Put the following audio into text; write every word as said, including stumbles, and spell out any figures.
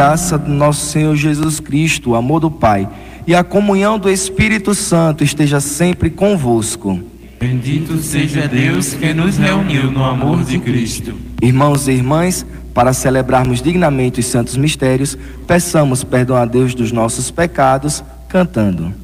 graça do nosso Senhor Jesus Cristo, o amor do Pai e a comunhão do Espírito Santo esteja sempre convosco. Bendito seja Deus que nos reuniu no amor de Cristo. Irmãos e irmãs, para celebrarmos dignamente os santos mistérios, peçamos perdão a Deus dos nossos pecados, cantando.